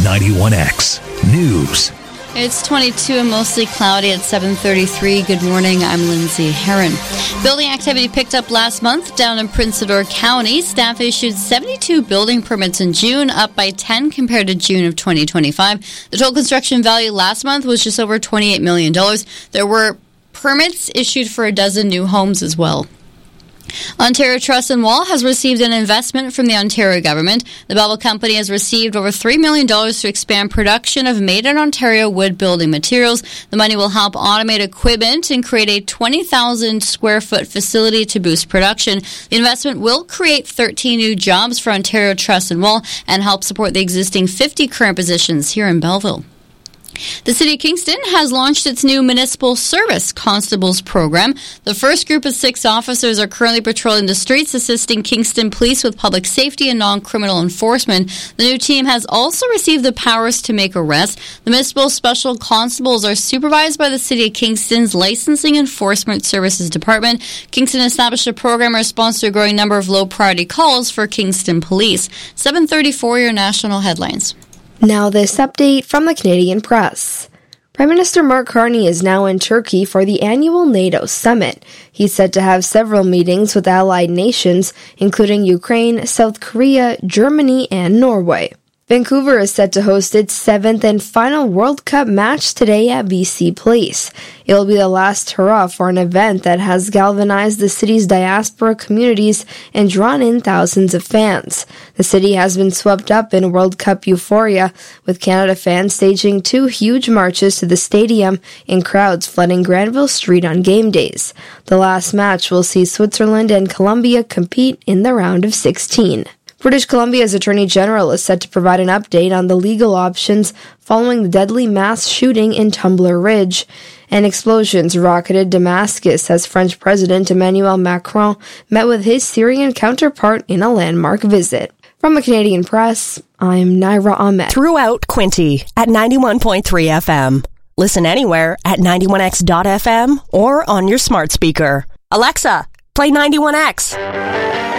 91X News. It's 22 and mostly cloudy at 7:33. Good morning, I'm Lindsay Herron. Building activity picked up last month down in Prince Edward County. Staff issued 72 building permits in June, up by 10 compared to June of 2025. The total construction value last month was just over $28 million. There were permits issued for a dozen new homes as well. Ontario Truss and Wall has received an investment from the Ontario government. The Bell Company has received over $3 million to expand production of made-in-Ontario wood building materials. The money will help automate equipment and create a 20,000 square foot facility to boost production. The investment will create 13 new jobs for Ontario Truss and Wall and help support the existing 50 current positions here in Belleville. The City of Kingston has launched its new Municipal Service Constables program. The first group of 6 officers are currently patrolling the streets, assisting Kingston Police with public safety and non-criminal enforcement. The new team has also received the powers to make arrests. The Municipal Special Constables are supervised by the City of Kingston's Licensing Enforcement Services Department. Kingston established a program in response to a growing number of low-priority calls for Kingston Police. 7:34, your national headlines. Now this update from the Canadian Press. Prime Minister Mark Carney is now in Turkey for the annual NATO summit. He's said to have several meetings with allied nations, including Ukraine, South Korea, Germany, and Norway. Vancouver is set to host its 7th and final World Cup match today at BC Place. It will be the last hurrah for an event that has galvanized the city's diaspora communities and drawn in thousands of fans. The city has been swept up in World Cup euphoria, with Canada fans staging 2 huge marches to the stadium and crowds flooding Granville Street on game days. The last match will see Switzerland and Colombia compete in the round of 16. British Columbia's Attorney General is set to provide an update on the legal options following the deadly mass shooting in Tumbler Ridge. And explosions rocketed Damascus as French President Emmanuel Macron met with his Syrian counterpart in a landmark visit. From the Canadian Press, I'm Naira Ahmed. Throughout Quinte at 91.3 FM. Listen anywhere at 91x.fm or on your smart speaker. Alexa, play 91X.